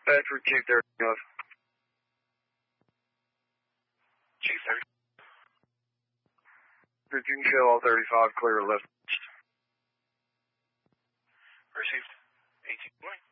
Bedford 230 North. 230. You can show all 35 clear left. Received. 18 point.